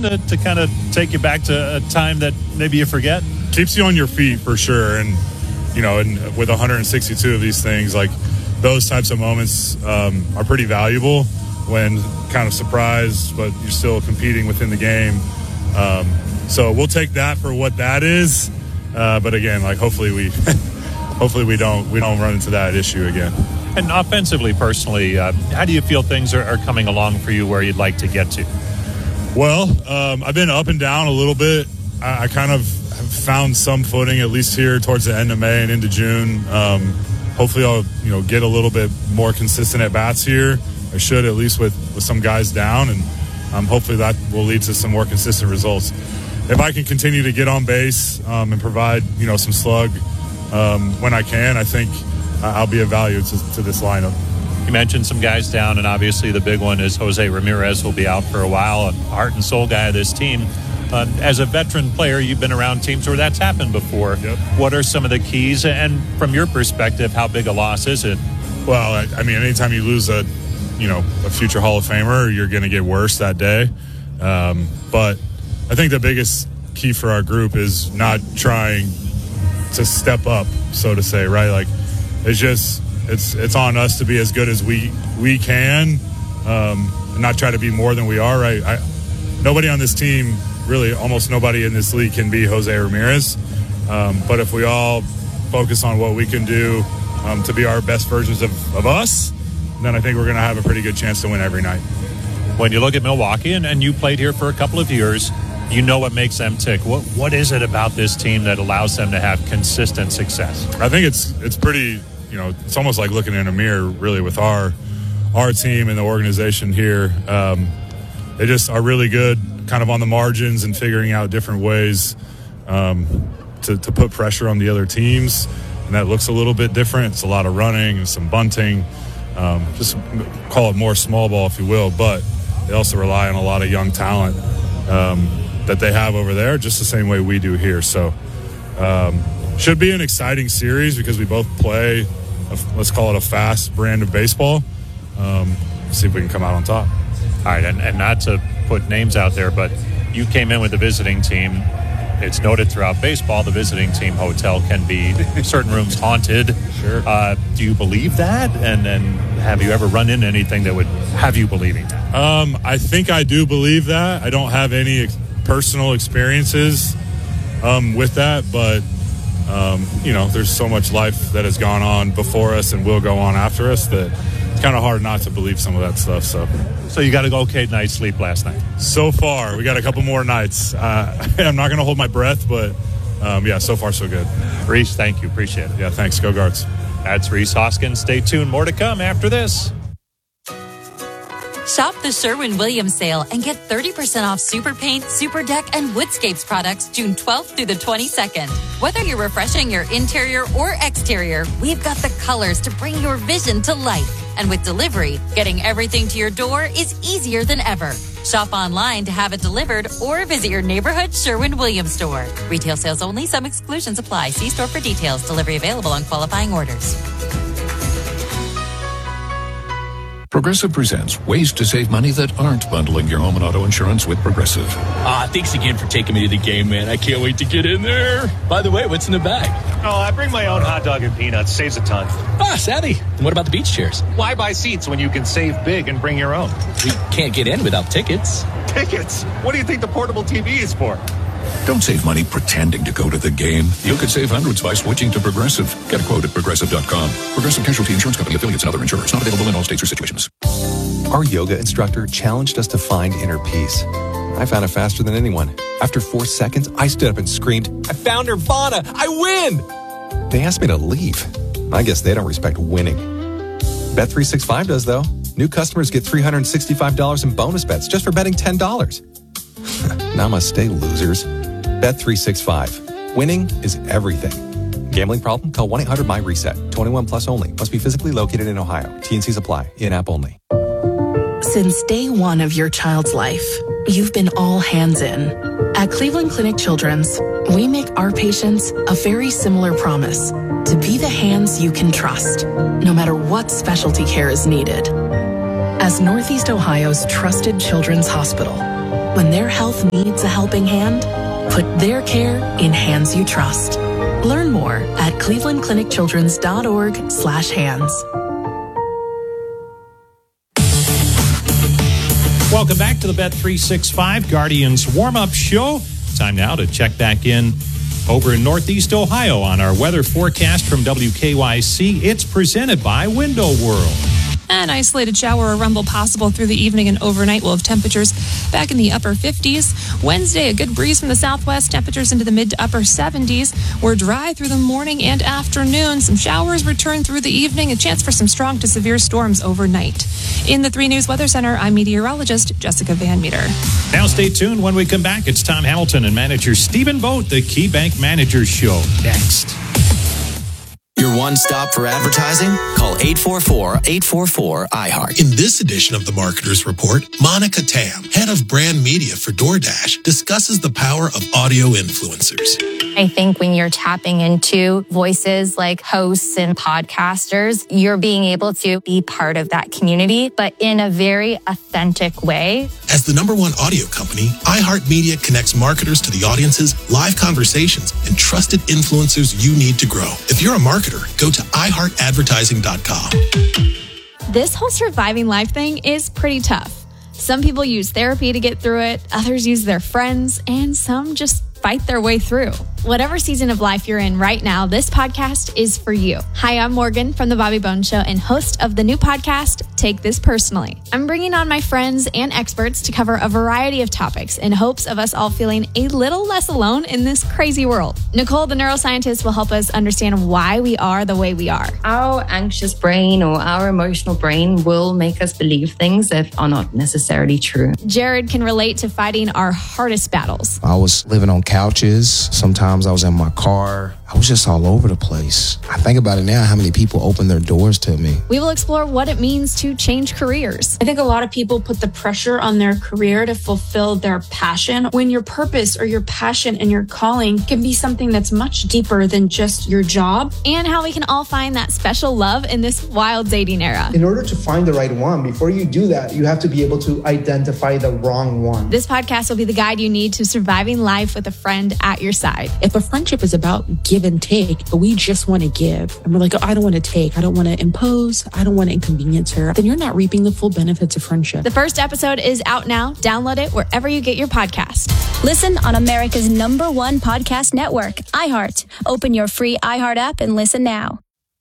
something to kind of take you back to a time that maybe you forget? Keeps you on your feet for sure. And, and with 162 of these things, like those types of moments are pretty valuable when kind of surprised, but you're still competing within the game. So we'll take that for what that is. But again, like hopefully we don't run into that issue again. And offensively, personally, how do you feel things are coming along for you where you'd like to get to? Well, I've been up and down a little bit. I kind of have found some footing, at least here towards the end of May and into June. Hopefully I'll, get a little bit more consistent at bats here. I should, at least with some guys down, and hopefully that will lead to some more consistent results. If I can continue to get on base and provide, some slug when I can, I think I'll be of value to this lineup. You mentioned some guys down, and obviously the big one is Jose Ramirez will be out for a while, a heart and soul guy of this team. As a veteran player, you've been around teams where that's happened before. Yep. What are some of the keys? And from your perspective, how big a loss is it? Well, I mean, anytime you lose a future Hall of Famer, you're going to get worse that day. But I think the biggest key for our group is not trying to step up, so to say, right? Like, it's on us to be as good as we can, and not try to be more than we are, right? Nobody on this team, really almost nobody in this league can be Jose Ramirez. But if we all focus on what we can do to be our best versions of us, then I think we're going to have a pretty good chance to win every night. When you look at Milwaukee, and you played here for a couple of years, you know what makes them tick. What is it about this team that allows them to have consistent success? I think it's pretty, it's almost like looking in a mirror, really, with our team and the organization here. They just are really good kind of on the margins and figuring out different ways to put pressure on the other teams. And that looks a little bit different. It's a lot of running and some bunting. Just call it more small ball, if you will. But they also rely on a lot of young talent that they have over there, just the same way we do here. So should be an exciting series because we both play, let's call it a fast brand of baseball. See if we can come out on top. All right, and not to put names out there, but you came in with the visiting team. It's noted throughout baseball, the visiting team hotel can be certain rooms haunted. Sure. Do you believe that? And have you ever run into anything that would have you believing that? I think I do believe that. I don't have any personal experiences with that, but there's so much life that has gone on before us and will go on after us that it's kind of hard not to believe some of that stuff. So you got a okay night's sleep last night? So far, we got a couple more nights. I'm not going to hold my breath, but so far so good. Reese, thank you. Appreciate it. Yeah, thanks. Go Guards. That's Reese Hoskins. Stay tuned. More to come after this. Shop the Sherwin-Williams sale and get 30% off Super Paint, Super Deck, and Woodscapes products June 12th through the 22nd. Whether you're refreshing your interior or exterior, we've got the colors to bring your vision to life. And with delivery, getting everything to your door is easier than ever. Shop online to have it delivered or visit your neighborhood Sherwin-Williams store. Retail sales only. Some exclusions apply. See store for details. Delivery available on qualifying orders. Progressive presents ways to save money that aren't bundling your home and auto insurance with Progressive. Thanks again for taking me to the game, man. I can't wait to get in there. By the way, what's in the bag? Oh, I bring my own hot dog and peanuts. Saves a ton. Savvy. And what about the beach chairs? Why buy seats when you can save big and bring your own? We can't get in without tickets. Tickets? What do you think the portable TV is for? Don't save money pretending to go to the game. You could save hundreds by switching to Progressive. Get a quote at Progressive.com. Progressive Casualty Insurance Company, affiliates, and other insurers. Not available in all states or situations. Our yoga instructor challenged us to find inner peace. I found it faster than anyone. After 4 seconds, I stood up and screamed, "I found Nirvana! I win!" They asked me to leave. I guess they don't respect winning. Bet365 does, though. New customers get $365 in bonus bets just for betting $10. Namaste, losers. Bet365. Winning is everything. Gambling problem? Call 1-800-MY-RESET. 21 plus only. Must be physically located in Ohio. T&Cs apply. In-app only. Since day one of your child's life, you've been all hands in. At Cleveland Clinic Children's, we make our patients a very similar promise: to be the hands you can trust, no matter what specialty care is needed. As Northeast Ohio's trusted children's hospital, When their health needs a helping hand, put their care in hands you trust. Learn more at clevelandclinicchildrens.org/hands. Welcome back to the Bet365 Guardians warm-up show. Time now to check back in over in Northeast Ohio on our weather forecast from WKYC. It's presented by Window World. An isolated shower or rumble possible through the evening and overnight. We'll have temperatures back in the upper 50s. Wednesday, a good breeze from the southwest. Temperatures into the mid to upper 70s. We're dry through the morning and afternoon. Some showers return through the evening. A chance for some strong to severe storms overnight. In the 3 News Weather Center, I'm meteorologist Jessica Van Meter. Now stay tuned. When we come back, it's Tom Hamilton and manager Stephen Vogt, the KeyBank Managers Show. Next. Your one stop for advertising? Call 844-844-iHeart. In this edition of the Marketers Report, Monica Tam, head of brand media for DoorDash, discusses the power of audio influencers. I think when you're tapping into voices like hosts and podcasters, you're being able to be part of that community, but in a very authentic way. As the #1 audio company, iHeartMedia connects marketers to the audiences, live conversations, and trusted influencers you need to grow. If you're a marketer, go to iHeartAdvertising.com. This whole surviving life thing is pretty tough. Some people use therapy to get through it, others use their friends, and some just fight their way through. Whatever season of life you're in right now, this podcast is for you. Hi, I'm Morgan from The Bobby Bones Show and host of the new podcast, Take This Personally. I'm bringing on my friends and experts to cover a variety of topics in hopes of us all feeling a little less alone in this crazy world. Nicole, the neuroscientist, will help us understand why we are the way we are. Our anxious brain or our emotional brain will make us believe things that are not necessarily true. Jared can relate to fighting our hardest battles. I was living on couches. Sometimes I was in my car. I was just all over the place. I think about it now, how many people open their doors to me. We will explore what it means to change careers. I think a lot of people put the pressure on their career to fulfill their passion, when your purpose or your passion and your calling can be something that's much deeper than just your job. And how we can all find that special love in this wild dating era. In order to find the right one, before you do that, you have to be able to identify the wrong one. This podcast will be the guide you need to surviving life with a friend at your side. If a friendship is about give and take, but we just want to give, and we're like, oh, I don't want to take, I don't want to impose, I don't want to inconvenience her, then you're not reaping the full benefits of friendship. The first episode is out now. Download it wherever you get your podcast. Listen on America's #1 podcast network, iHeart. Open your free iHeart app and listen now.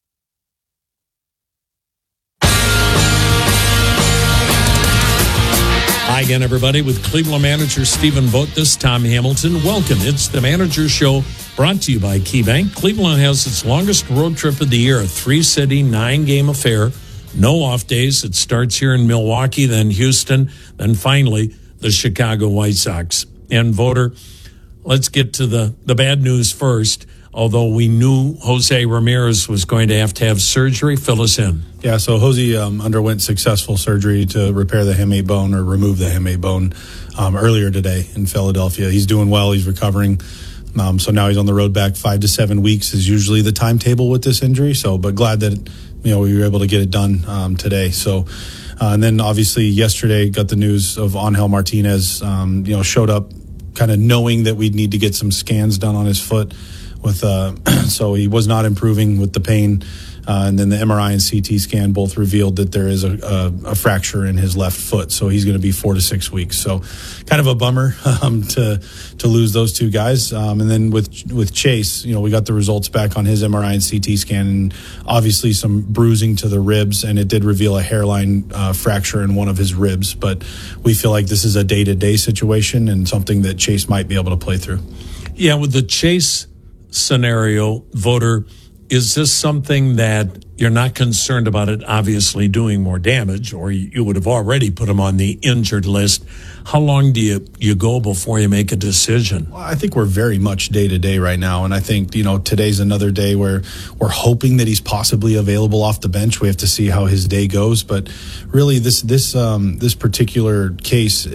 Hi again, everybody, with Cleveland manager Stephen Vogt. This is Tom Hamilton. Welcome. It's the Manager's Show, brought to you by KeyBank. Cleveland has its longest road trip of the year, a 3-city, 9-game affair. No off days. It starts here in Milwaukee, then Houston, then finally the Chicago White Sox. And voter, let's get to the bad news first. Although we knew Jose Ramirez was going to have surgery, fill us in. Yeah, so Jose underwent successful surgery to repair the hamate bone or remove the hamate bone earlier today in Philadelphia. He's doing well. He's recovering. So now he's on the road back. 5 to 7 weeks is usually the timetable with this injury. But glad that we were able to get it done today. So, and then obviously yesterday got the news of Angel Martinez. Showed up kind of knowing that we'd need to get some scans done on his foot. So he was not improving with the pain, and then the MRI and CT scan both revealed that there is a fracture in his left foot. So he's going to be 4 to 6 weeks. So kind of a bummer to lose those two guys. And then with Chase, we got the results back on his MRI and CT scan, and obviously some bruising to the ribs, and it did reveal a hairline fracture in one of his ribs. But we feel like this is a day-to-day situation and something that Chase might be able to play through. Yeah, with the Chase scenario, voter, is this something that you're not concerned about it obviously doing more damage, or you would have already put him on the injured list? How long do you go before you make a decision? Well, I think we're very much day to day right now, and I think today's another day where we're hoping that he's possibly available off the bench. We have to see how his day goes, but really this particular case,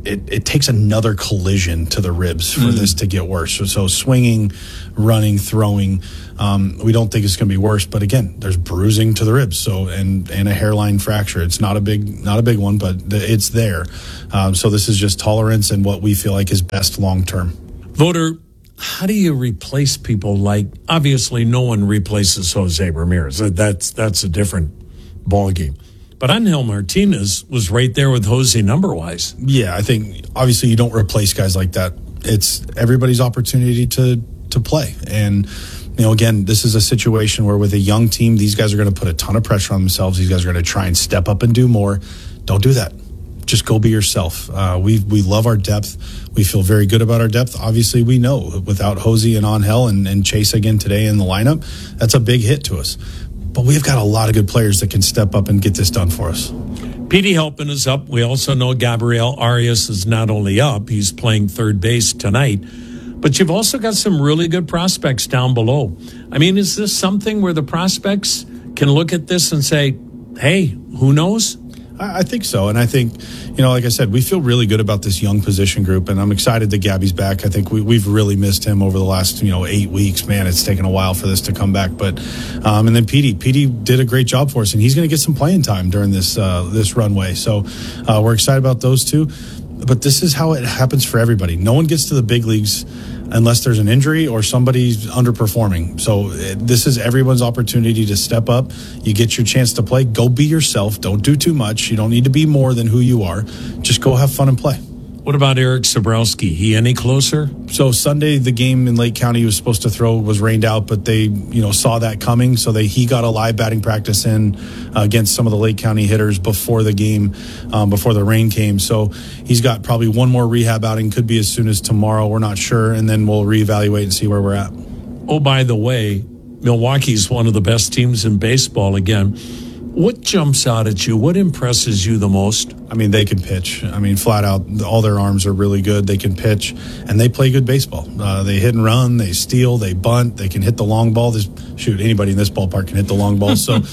it takes another collision to the ribs for this to get worse. So swinging, running, throwing, we don't think it's going to be worse. But again, there's bruising to the ribs, so and a hairline fracture. It's not a big one, but it's there. So this is just tolerance and what we feel like is best long term. Voter, how do you replace people like, obviously no one replaces Jose Ramirez. That's a different ballgame. But Angel Martinez was right there with Jose number-wise. Yeah, I think obviously you don't replace guys like that. It's everybody's opportunity to play. And, again, this is a situation where with a young team, these guys are going to put a ton of pressure on themselves. These guys are going to try and step up and do more. Don't do that. Just go be yourself. We love our depth. We feel very good about our depth. Obviously, we know without Jose and Angel and Chase again today in the lineup, that's a big hit to us. But we've got a lot of good players that can step up and get this done for us. Petey Halpin is up. We also know Gabriel Arias is not only up, he's playing third base tonight. But you've also got some really good prospects down below. I mean, is this something where the prospects can look at this and say, hey, who knows? I think so. And I think, like I said, we feel really good about this young position group. And I'm excited that Gabby's back. I think we've really missed him over the last, 8 weeks. Man, it's taken a while for this to come back. But, and then Petey did a great job for us. And he's going to get some playing time during this runway. So we're excited about those two. But this is how it happens for everybody. No one gets to the big leagues unless there's an injury or somebody's underperforming. So this is everyone's opportunity to step up. You get your chance to play. Go be yourself. Don't do too much. You don't need to be more than who you are. Just go have fun and play. What about Eric Sabrowski? He any closer? So Sunday, the game in Lake County he was supposed to throw was rained out, but they, saw that coming. So he got a live batting practice in against some of the Lake County hitters before the game, before the rain came. So he's got probably one more rehab outing, could be as soon as tomorrow. We're not sure. And then we'll reevaluate and see where we're at. Oh, by the way, Milwaukee's one of the best teams in baseball again. What jumps out at you? What impresses you the most? I mean, they can pitch. I mean, flat out, all their arms are really good. They can pitch, and they play good baseball. They hit and run, they steal, they bunt, they can hit the long ball. Anybody in this ballpark can hit the long ball. So,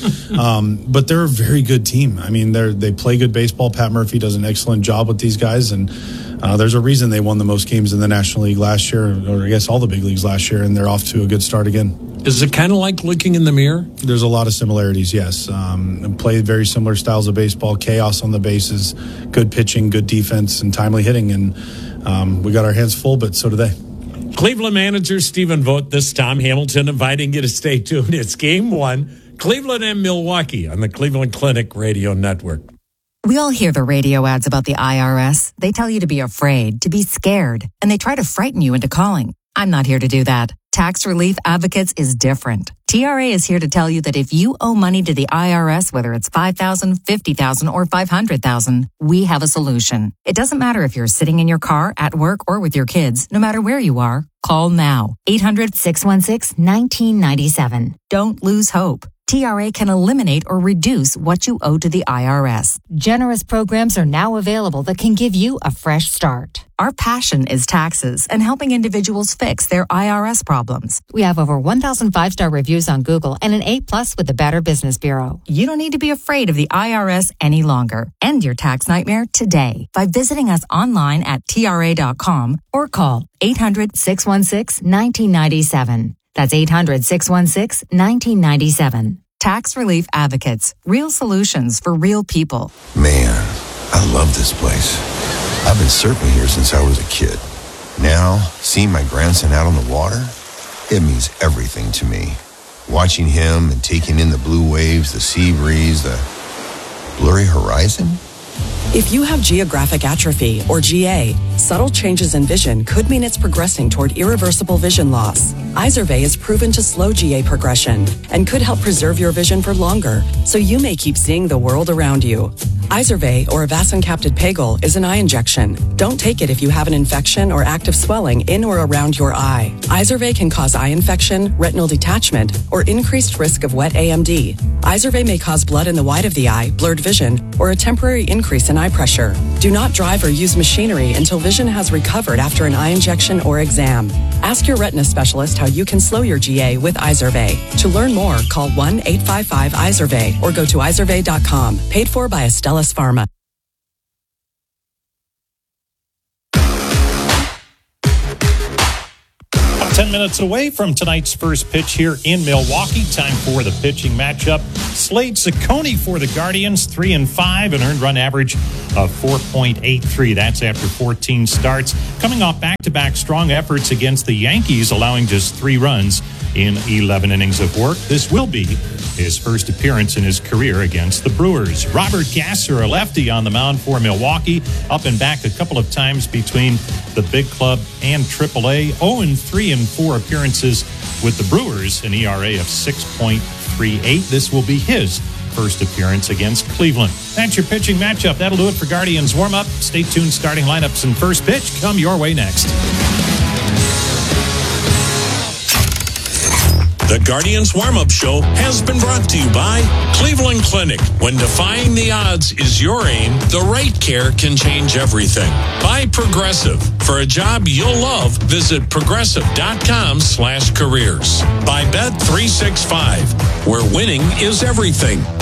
but they're a very good team. I mean, they play good baseball. Pat Murphy does an excellent job with these guys, and there's a reason they won the most games in the National League last year, or I guess all the big leagues last year, and they're off to a good start again. Is it kind of like looking in the mirror? There's a lot of similarities, yes. Play very similar styles of baseball, chaos on the bases, good pitching, good defense, and timely hitting. And we got our hands full, but so do they. Cleveland manager Stephen Vogt, this Tom Hamilton inviting you to stay tuned. It's Game 1, Cleveland and Milwaukee on the Cleveland Clinic Radio Network. We all hear the radio ads about the IRS. They tell you to be afraid, to be scared, and they try to frighten you into calling. I'm not here to do that. Tax Relief Advocates is different. TRA is here to tell you that if you owe money to the IRS, whether it's $5,000, $50,000, or $500,000, we have a solution. It doesn't matter if you're sitting in your car, at work, or with your kids. No matter where you are, call now. 800-616-1997. Don't lose hope. TRA can eliminate or reduce what you owe to the IRS. Generous programs are now available that can give you a fresh start. Our passion is taxes and helping individuals fix their IRS problems. We have over 1,000 5-star reviews on Google and an A+ with the Better Business Bureau. You don't need to be afraid of the IRS any longer. End your tax nightmare today by visiting us online at TRA.com or call 800-616-1997. That's 800-616-1997. Tax Relief Advocates. Real solutions for real people. Man, I love this place. I've been surfing here since I was a kid. Now, seeing my grandson out on the water, it means everything to me. Watching him and taking in the blue waves, the sea breeze, the blurry horizon. If you have geographic atrophy, or GA, subtle changes in vision could mean it's progressing toward irreversible vision loss. Izervay is proven to slow GA progression and could help preserve your vision for longer, so you may keep seeing the world around you. Izervay, or avacincaptad pegol, is an eye injection. Don't take it if you have an infection or active swelling in or around your eye. Izervay can cause eye infection, retinal detachment, or increased risk of wet AMD. Izervay may cause blood in the white of the eye, blurred vision, or a temporary increase in eye pressure. Do not drive or use machinery until vision has recovered after an eye injection or exam. Ask your retina specialist how you can slow your GA with Izervay. To learn more, call 1-855-IZERVAY or go to izervay.com. Paid for by Astellas Pharma. 10 minutes away from tonight's first pitch here in Milwaukee. Time for the pitching matchup. Slade Ciccone for the Guardians, 3-5, an earned run average of 4.83. That's after 14 starts. Coming off back-to-back strong efforts against the Yankees, allowing just 3 runs in 11 innings of work. This will be his first appearance in his career against the Brewers. Robert Gasser, a lefty on the mound for Milwaukee, up and back a couple of times between the big club and AAA. 0-3 in 4 appearances with the Brewers, an ERA of 6.38. This will be his first appearance against Cleveland. That's your pitching matchup. That'll do it for Guardians warm-up. Stay tuned. Starting lineups and first pitch come your way next. The Guardians Warm-Up Show has been brought to you by Cleveland Clinic. When defying the odds is your aim, the right care can change everything. By Progressive. For a job you'll love, visit progressive.com/careers. By Bet365, where winning is everything.